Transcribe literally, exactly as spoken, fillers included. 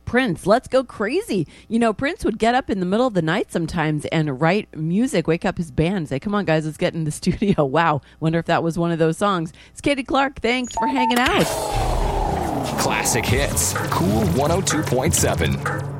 Prince, Let's Go Crazy. You know, Prince would get up in the middle of the night sometimes and write music, wake up his band, say, come on, guys, let's get in the studio. Wow. Wonder if that was one of those songs. It's Katie Clark. Thanks for hanging out. Classic Hits. Cool one oh two point seven.